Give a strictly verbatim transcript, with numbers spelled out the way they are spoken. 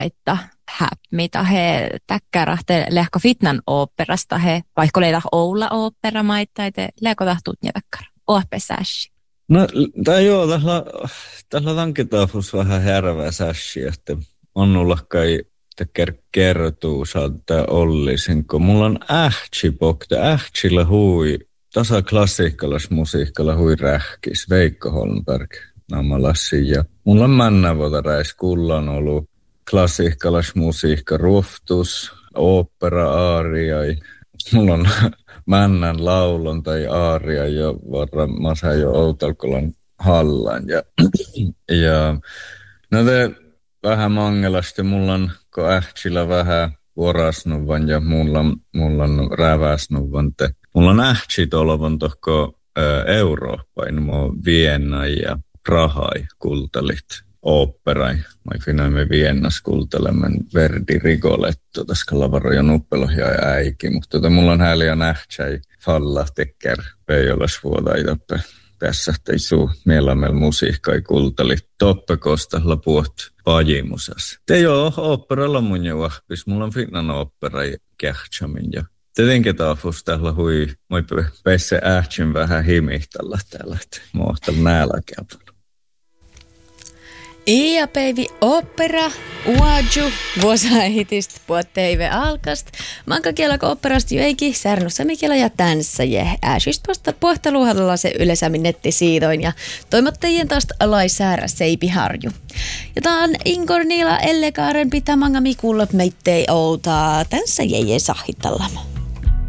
että häp, mitä he täkkärahte lehko fitnan oopperasta he, vaikka leida Oula ooppera maittaa, että lehko tahtut ja täkkär, ooppe sässi. No, tää joo, tällä, tällä tankitaafus vähän härvää sässi, että on olla kai teker kertuu saattaa ollisin, kun mulla on ähtsipokta, ähtsillä hui, tasa klassiikkalas musiikkalla hui rähkis, Veikko Holmberg namalassi, ja mulla on männävuotaräis, kulla on ollut klassiikkalas musiikka, ruoftus, opera, aaria, mulla on männän laulon tai aaria jo varmaan mä sain jo Outalkolan hallan, ja, ja no te vähän mangelasti, mulla on ko ähtsillä vähän vuorasnuvan ja mulla, mulla on räväsnuvan te. Mulla on ähtsit olevan tohko Eurooppain, mua Vienna ja Prahai kultalit oopperai. Mä finaimme Viennas kultelemen Verdi Rigoletto, tässä lavaroja nuppelohja ja äiki. Mutta tota, mulla on häliä nähtsäi falla tekker peijolas vuodaitappe. Tässä teisuu mielamel musiikkai kultali toppekostalla puhut pajimusas. Te joo, oopperalla mun jo vahpis. Mulla on finnan ooppera ja kähtsämin ja tietenkin taafus täällä hui, moi pesse ähtsyn vähän himihtalla täällä, että mohtal näällä käpän. Ia päivi opera, uaju, vuosaihitist puotteive alkast. Manka kielako operasta jo eikin särnussa mikiela ja tänsä je. Ääsistä posta puhtaluhalla se yleisemmin nettisiidoin ja toimittajien taas laisäära Seipi Harju. Ja tää on Inkor Niila Ellekaaren pitää manga mikulla meittei outaa tänsä jeje sahitallama.